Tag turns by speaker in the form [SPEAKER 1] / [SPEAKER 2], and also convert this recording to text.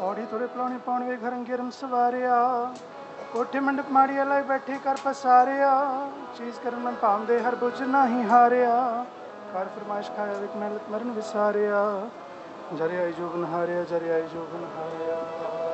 [SPEAKER 1] पौड़ी तुरे पलाउनी पाउन वे घरंगे रम सवारिया कोठे मंडप माड़िया लाई बैठे कर पसारिया चीज करन मन पामदे हर बुझ नाही हारिया कर फरमाइश खाया विक महलत मरन विसारिया जरे आई जोगन हारिया जरे आई जोगन हारिया।